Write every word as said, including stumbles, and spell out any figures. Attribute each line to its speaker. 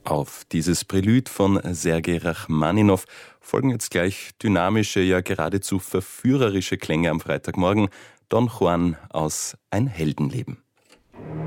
Speaker 1: Auf dieses Prälude von Sergei Rachmaninow folgen jetzt gleich dynamische, ja geradezu verführerische Klänge am Freitagmorgen. Don Juan aus Ein Heldenleben.